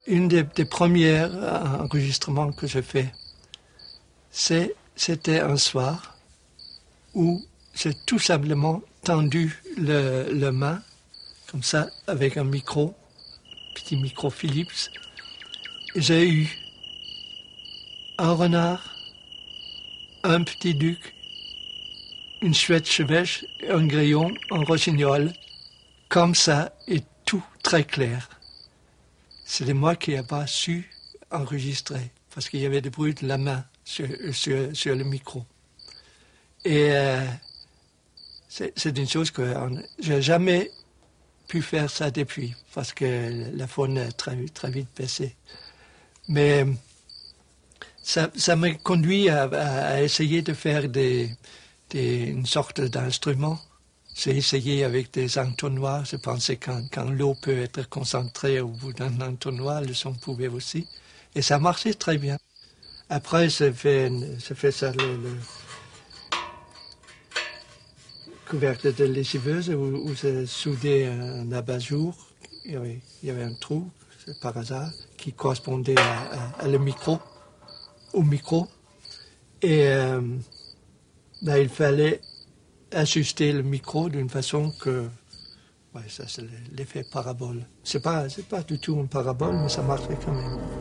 Une des premiers enregistrements que j'ai fait, c'était un soir où j'ai tout simplement tendu le main, comme ça, avec un micro, petit micro Philips. J'ai eu un renard, un petit duc, une chouette chevêche, un grillon, un rossignol, comme ça, et tout très clair. C'était moi qui n'ai pas su enregistrer, parce qu'il y avait des bruits de la main sur le micro. Et c'est une chose que je n'ai jamais pu faire ça depuis, parce que la faune est très vite baissée. Mais ça m'a conduit à essayer de faire une sorte d'instrument. J'ai essayé avec des entonnoirs. Je pensais quand l'eau peut être concentrée au bout d'un entonnoir, le son pouvait aussi. Et ça marchait très bien. Après, j'ai fait ça, le couvercle de lessiveuse où j'ai soudé un abat-jour. Il y avait un trou, par hasard, qui correspondait au micro. Et là, il fallait ajuster le micro d'une façon que... Ouais, ça c'est l'effet parabole. C'est pas du tout une parabole, mais ça marchait quand même.